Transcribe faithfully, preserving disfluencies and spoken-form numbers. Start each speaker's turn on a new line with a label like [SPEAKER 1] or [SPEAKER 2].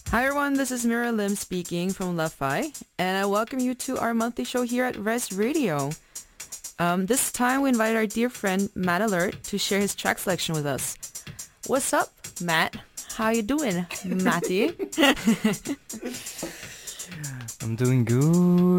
[SPEAKER 1] Hi everyone, this is Mira Lim speaking from Left-Fi, and I welcome you to our monthly show here at Res Radio. Um, this time we invite our dear friend Matt Alert to share his track selection with us. What's up, Matt? How you doing, Matty?
[SPEAKER 2] I'm doing good.